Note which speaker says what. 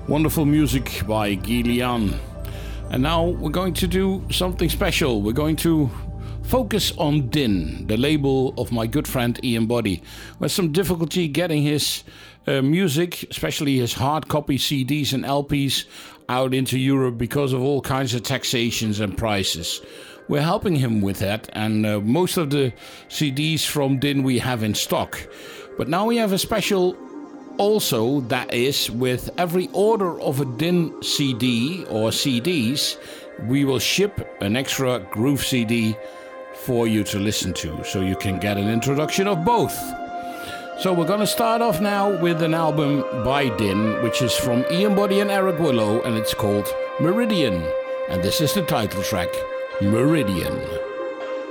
Speaker 1: Wonderful music by Guy Lian. And now we're going to do something special. We're going to focus on Din, the label of my good friend Ian Boddy, who has some difficulty getting his music, especially his hard copy CDs and LPs, out into Europe because of all kinds of taxations and prices. We're helping him with that, and most of the CDs from Din we have in stock. But now we have a special also, that is, with every order of a Din CD or CDs, we will ship an extra Groove CD for you to listen to, so you can get an introduction of both. So we're going to start off now with an album by Din, which is from Ian Boddy and Eric Willow, and it's called Meridian. And this is the title track, Meridian.